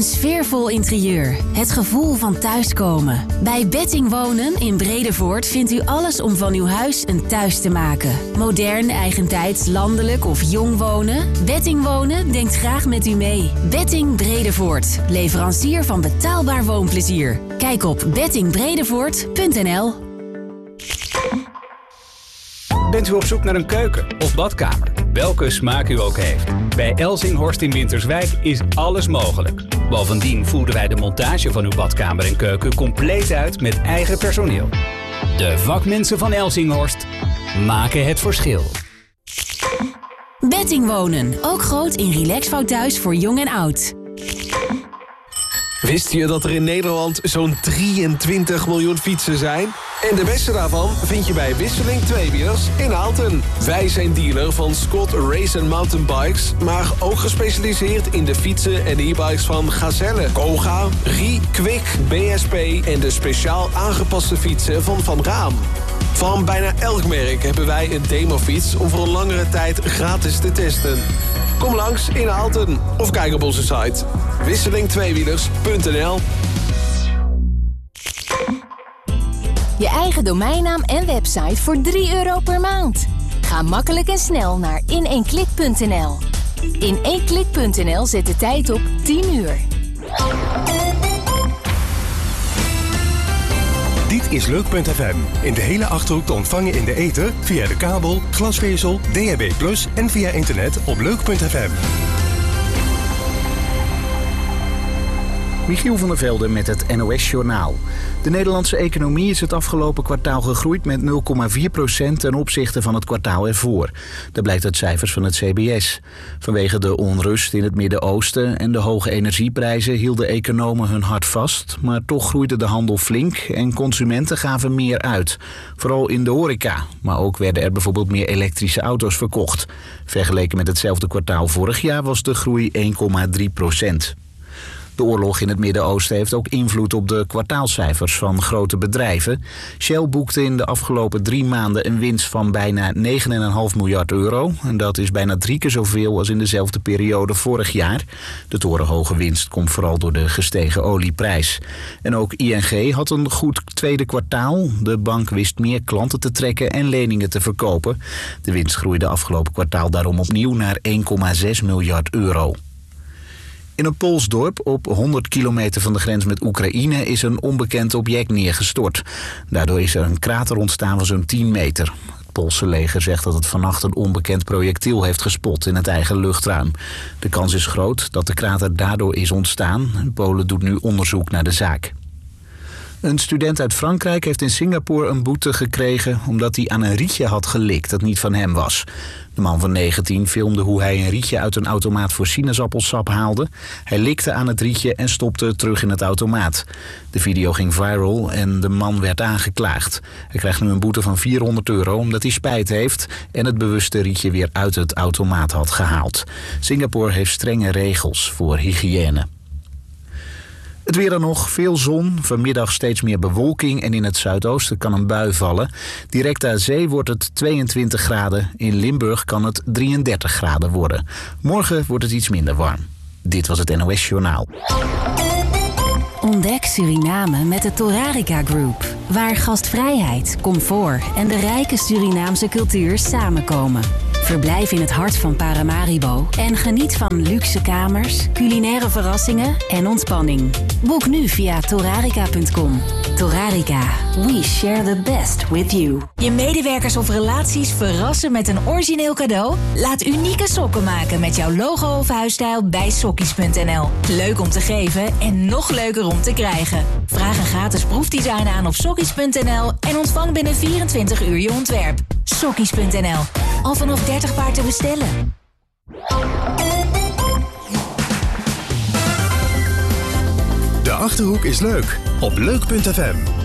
Een sfeervol interieur. Het gevoel van thuiskomen. Bij Betting Wonen in Bredevoort vindt u alles om van uw huis een thuis te maken. Modern, eigentijds, landelijk of jong wonen? Betting Wonen denkt graag met u mee. Betting Bredevoort. Leverancier van betaalbaar woonplezier. Kijk op bettingbredevoort.nl. Bent u op zoek naar een keuken of badkamer? Welke smaak u ook heeft. Bij Elzinghorst in Winterswijk is alles mogelijk. Bovendien voeren wij de montage van uw badkamer en keuken compleet uit met eigen personeel. De vakmensen van Elzinghorst maken het verschil. Betting Wonen. Ook groot in Relaxfout voor jong en oud. Wist je dat er in Nederland zo'n 23 miljoen fietsen zijn? En de beste daarvan vind je bij Wisseling Tweewielers in Aalten. Wij zijn dealer van Scott Race & Mountain Bikes, maar ook gespecialiseerd in de fietsen en e-bikes van Gazelle, Koga, Rie, Kwik, BSP en de speciaal aangepaste fietsen van Van Raam. Van bijna elk merk hebben wij een demofiets om voor een langere tijd gratis te testen. Kom langs in Aalten of kijk op onze site wisselingtweewielers.nl. Je eigen domeinnaam en website voor €3 per maand. Ga makkelijk en snel naar in1klik.nl. In1klik.nl zet de tijd op 10 uur. Dit is Leuk.fm. In de hele Achterhoek te ontvangen in de ether, via de kabel, glasvezel, DHB+ en via internet op Leuk.fm. Michiel van der Velde met het NOS-journaal. De Nederlandse economie is het afgelopen kwartaal gegroeid met 0,4% ten opzichte van het kwartaal ervoor. Dat blijkt uit cijfers van het CBS. Vanwege de onrust in het Midden-Oosten en de hoge energieprijzen hielden economen hun hart vast. Maar toch groeide de handel flink en consumenten gaven meer uit. Vooral in de horeca, maar ook werden er bijvoorbeeld meer elektrische auto's verkocht. Vergeleken met hetzelfde kwartaal vorig jaar was de groei 1,3%. De oorlog in het Midden-Oosten heeft ook invloed op de kwartaalcijfers van grote bedrijven. Shell boekte in de afgelopen 3 maanden een winst van bijna €9,5 miljard. En dat is bijna 3 keer zoveel als in dezelfde periode vorig jaar. De torenhoge winst komt vooral door de gestegen olieprijs. En ook ING had een goed tweede kwartaal. De bank wist meer klanten te trekken en leningen te verkopen. De winst groeide afgelopen kwartaal daarom opnieuw naar €1,6 miljard. In een Pools dorp op 100 kilometer van de grens met Oekraïne is een onbekend object neergestort. Daardoor is er een krater ontstaan van zo'n 10 meter. Het Poolse leger zegt dat het vannacht een onbekend projectiel heeft gespot in het eigen luchtruim. De kans is groot dat de krater daardoor is ontstaan. Polen doet nu onderzoek naar de zaak. Een student uit Frankrijk heeft in Singapore een boete gekregen omdat hij aan een rietje had gelikt dat niet van hem was. De man van 19 filmde hoe hij een rietje uit een automaat voor sinaasappelsap haalde. Hij likte aan het rietje en stopte het terug in het automaat. De video ging viral en de man werd aangeklaagd. Hij krijgt nu een boete van €400 omdat hij spijt heeft en het bewuste rietje weer uit het automaat had gehaald. Singapore heeft strenge regels voor hygiëne. Het weer dan nog, veel zon, vanmiddag steeds meer bewolking en in het zuidoosten kan een bui vallen. Direct aan zee wordt het 22 graden, in Limburg kan het 33 graden worden. Morgen wordt het iets minder warm. Dit was het NOS Journaal. Ontdek Suriname met de Torarica Group, waar gastvrijheid, comfort en de rijke Surinaamse cultuur samenkomen. Verblijf in het hart van Paramaribo en geniet van luxe kamers, culinaire verrassingen en ontspanning. Boek nu via torarica.com. Torarica, we share the best with you. Je medewerkers of relaties verrassen met een origineel cadeau? Laat unieke sokken maken met jouw logo of huisstijl bij Sokkies.nl. Leuk om te geven en nog leuker om te krijgen. Vraag een gratis proefdesign aan op Sokkies.nl en ontvang binnen 24 uur je ontwerp. Sokkies.nl. Al vanaf 30 paar te bestellen. De Achterhoek is leuk op Leuk.fm.